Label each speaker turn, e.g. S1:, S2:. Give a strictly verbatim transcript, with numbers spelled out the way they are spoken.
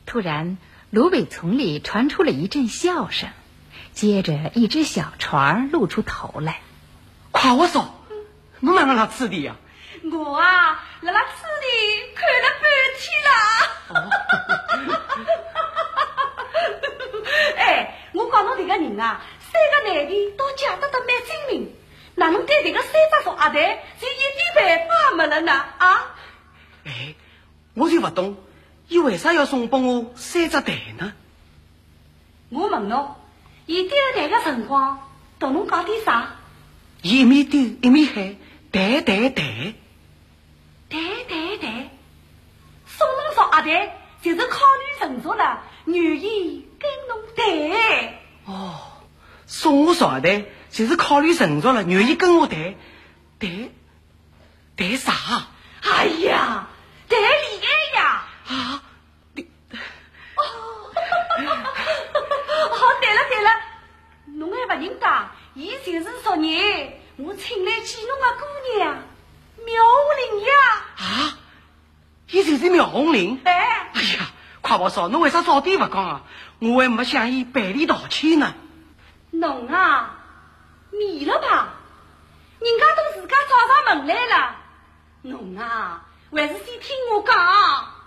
S1: 突然，芦苇丛里传出了一阵笑声，接着一只小船露出头来。
S2: 快我说，侬哪能来吃的呀？
S3: 我啊，辣辣吃的看了半天了。哎，我讲侬这个人啊，三个男的都嫁得得蛮精明，哪能对这个三只傻蛋就一点办法没了呢？啊？
S2: 哎，我就不懂，伊为啥要送拨我三只蛋呢？
S3: 我问侬，伊丢蛋的辰光同侬讲点啥？
S2: 伊一面丢一面喊蛋蛋蛋。
S3: 蛋蛋蛋，送侬傻蛋就是考虑成熟了，愿意跟侬谈。
S2: 哦，送我傻蛋就是考虑成熟了，愿意跟我谈谈谈啥？
S3: 哎呀，谈恋爱呀！
S2: 啊，你
S3: 哦，哦，对了对了，侬还不认得，伊就是昨日我请来见侬的姑娘苗红玲呀！
S2: 啊，伊就是苗红玲。
S3: 哎，
S2: 哎呀，快宝嫂，侬为啥早点不讲啊？我还没向伊赔礼道歉呢。
S3: 侬啊，迷了吧？人家都自家找上门来了，侬啊，还是先听我讲。